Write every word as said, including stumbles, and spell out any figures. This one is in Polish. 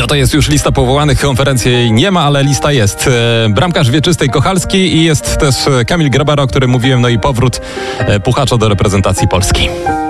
No to jest już lista powołanych, konferencji jej nie ma, ale lista jest. Bramkarz wieczystej Kochalski i jest też Kamil Grabara, o którym mówiłem, no i powrót Puchacza do reprezentacji Polski.